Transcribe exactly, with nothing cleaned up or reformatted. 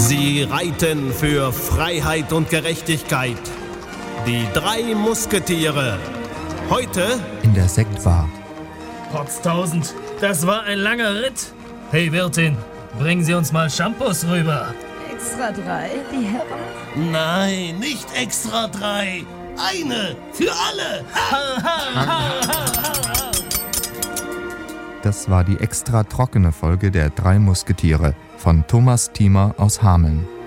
Sie reiten für Freiheit und Gerechtigkeit. Die drei Musketiere. Heute in der Sektbar. Potztausend, das war ein langer Ritt. Hey Wirtin, bringen Sie uns mal Shampoos rüber. Extra drei, die Herren? Nein, nicht extra drei. Eine für alle. Das war die extra trockene Folge der Drei Musketiere von Thomas Thiemer aus Hameln.